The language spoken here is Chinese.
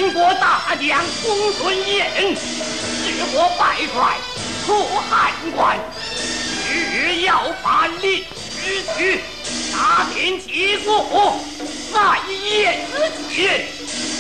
秦国大将公孙衍，是我败帅出汉关，只要把令之去，打点结束，再宴之前。